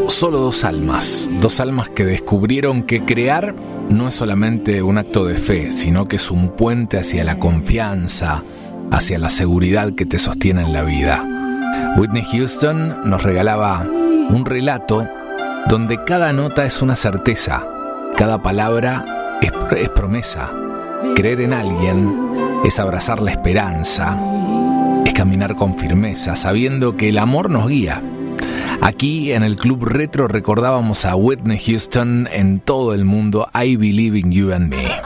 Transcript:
solo dos almas que descubrieron que crear no es solamente un acto de fe, sino que es un puente hacia la confianza, hacia la seguridad que te sostiene en la vida. Whitney Houston nos regalaba un relato donde cada nota es una certeza, cada palabra es promesa. Creer en alguien es abrazar la esperanza, es caminar con firmeza, sabiendo que el amor nos guía. Aquí en el Club Retro recordábamos a Whitney Houston en todo el mundo, I Believe in You and Me.